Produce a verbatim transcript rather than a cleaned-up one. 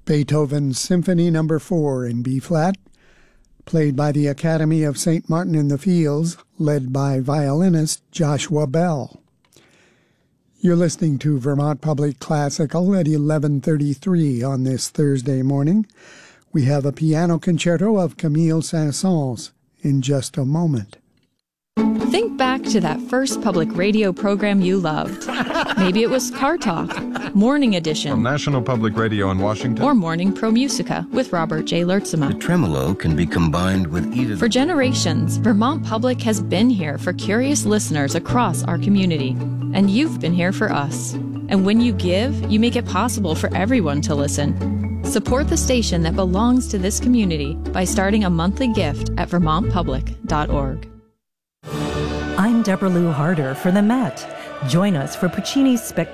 Beethoven's Symphony Number four in B-flat, played by the Academy of Saint Martin in the Fields, led by violinist Joshua Bell. You're listening to Vermont Public Classical at eleven thirty-three on this Thursday morning. We have a piano concerto of Camille Saint-Saëns in just a moment. Think back to that first public radio program you loved. Maybe it was Car Talk, Morning Edition, from National Public Radio in Washington, or Morning Pro Musica with Robert J. Lertzema. The tremolo can be combined with either. For generations, Vermont Public has been here for curious listeners across our community, and you've been here for us. And when you give, you make it possible for everyone to listen. Support the station that belongs to this community by starting a monthly gift at vermont public dot org. I'm Deborah Lou Harder for the Met. Join us for Puccini's spectacular